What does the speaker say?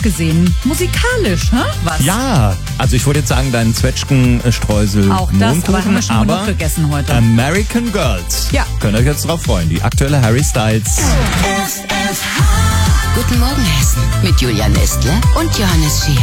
abgesehen, musikalisch, hä? Was? Ja, also ich wollte jetzt sagen, deinen Zwetschgenstreusel Auch das, aber haben wir schon genug gegessen heute. American Girls. Ja. Könnt ihr euch jetzt drauf freuen. Die aktuelle Harry Styles. Guten Morgen, Hessen. Mit Julia Nestle und Johannes Scheer.